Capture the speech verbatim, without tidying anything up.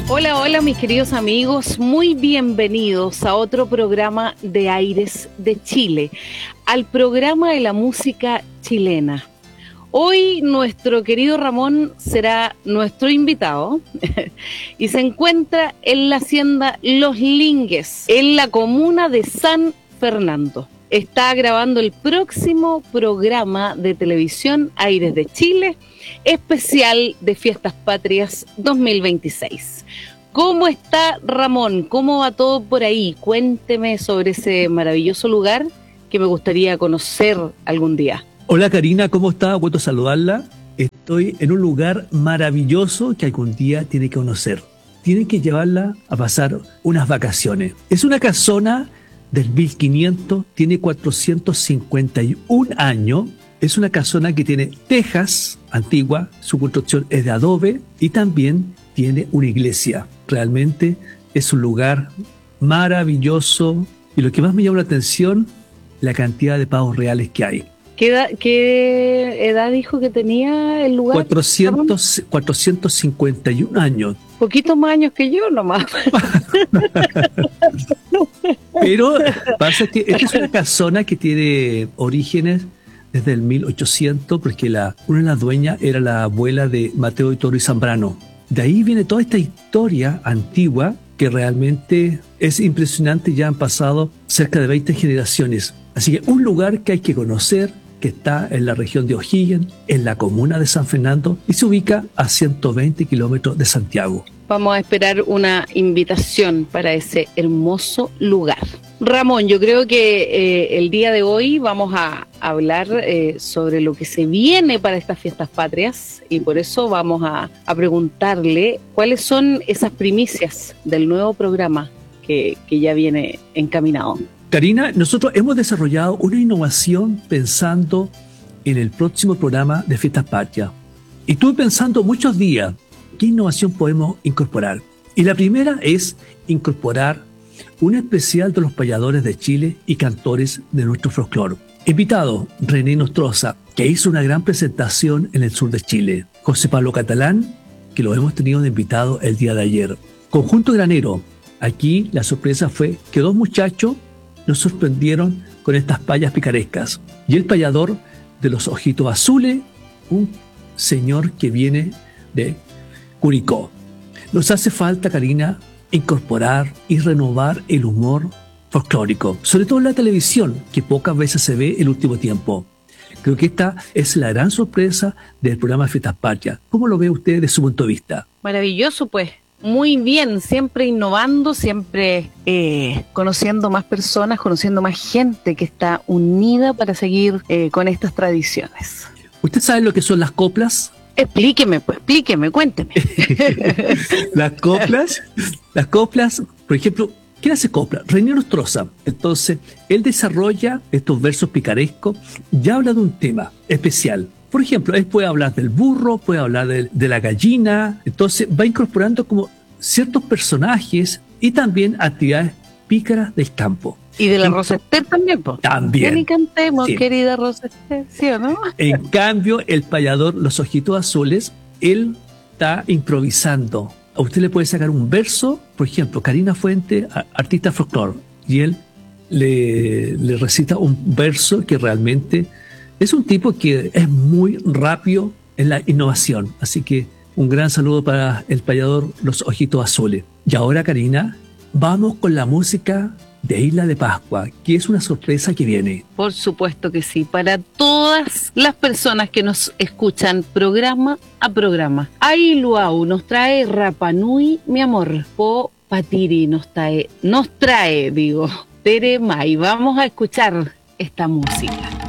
Hola, hola mis queridos amigos, muy bienvenidos a otro programa de Aires de Chile, al programa de la música chilena. Hoy nuestro querido Ramón será nuestro invitado y se encuentra en la hacienda Los Lingues, en la comuna de San Fernando. Está grabando el próximo programa de televisión Aires de Chile, especial de Fiestas Patrias dos mil veintiséis. ¿Cómo está Ramón? ¿Cómo va todo por ahí? Cuénteme sobre ese maravilloso lugar que me gustaría conocer algún día. Hola Karina, ¿cómo está? Gusto saludarla. Estoy en un lugar maravilloso que algún día tiene que conocer. Tienen que llevarla a pasar unas vacaciones. Es una casona del mil quinientos, tiene cuatrocientos cincuenta y un años. Es una casona que tiene tejas antigua, su construcción es de adobe y también tiene una iglesia. Realmente es un lugar maravilloso y lo que más me llama la atención, la cantidad de pavos reales que hay. ¿Qué edad, qué edad dijo que tenía el lugar? cuatrocientos, cuatrocientos cincuenta y un años. Poquitos más años que yo nomás. Pero pasa que esta es una casona que tiene orígenes desde el mil ochocientos, porque la, una de las dueñas era la abuela de Mateo de Toro y Zambrano. De ahí viene toda esta historia antigua que realmente es impresionante. Ya han pasado cerca de veinte generaciones. Así que un lugar que hay que conocer, que está en la región de O'Higgins, en la comuna de San Fernando, y se ubica a ciento veinte kilómetros de Santiago. Vamos a esperar una invitación para ese hermoso lugar. Ramón, yo creo que eh, el día de hoy vamos a hablar eh, sobre lo que se viene para estas fiestas patrias y por eso vamos a, a preguntarle cuáles son esas primicias del nuevo programa que, que ya viene encaminado. Karina, nosotros hemos desarrollado una innovación pensando en el próximo programa de Fiestas Patrias. Y estuve pensando muchos días, ¿qué innovación podemos incorporar? Y la primera es incorporar un especial de los payadores de Chile y cantores de nuestro folclore. Invitado, René Nostroza, que hizo una gran presentación en el sur de Chile. José Pablo Catalán, que lo hemos tenido de invitado el día de ayer. Conjunto Granero. Aquí la sorpresa fue que dos muchachos nos sorprendieron con estas payas picarescas. Y el payador de los ojitos azules, un señor que viene de Curicó. Nos hace falta, Karina, incorporar y renovar el humor folclórico, sobre todo en la televisión, que pocas veces se ve el último tiempo. Creo que esta es la gran sorpresa del programa Fiestas Patrias. ¿Cómo lo ve usted desde su punto de vista? Maravilloso, pues. Muy bien, siempre innovando, siempre eh, conociendo más personas, conociendo más gente que está unida para seguir eh, con estas tradiciones. ¿Usted sabe lo que son las coplas? Explíqueme, pues, explíqueme, cuénteme. Las coplas, las coplas, por ejemplo, ¿quién hace copla? René Nostroza. Entonces, él desarrolla estos versos picarescos y habla de un tema especial. Por ejemplo, él puede hablar del burro, puede hablar de, de la gallina. Entonces, va incorporando como ciertos personajes y también actividades pícaras del campo. Y de la Rosa Ester también, pues. También. Ven y cantemos, sí. Querida Rosa Ester, ¿sí o no? En cambio, el payador, los ojitos azules, él está improvisando. A usted le puede sacar un verso, por ejemplo, Karina Fuente, artista folclore, y él le, le recita un verso que realmente es un tipo que es muy rápido en la innovación. Así que un gran saludo para el payador Los Ojitos Azules. Y ahora, Karina, vamos con la música de Isla de Pascua, que es una sorpresa que viene. Por supuesto que sí, para todas las personas que nos escuchan programa a programa. Ahí Luau nos trae Rapa Nui, mi amor. Po Patiri nos trae, nos trae, digo, Tere Mai. Vamos a escuchar esta música.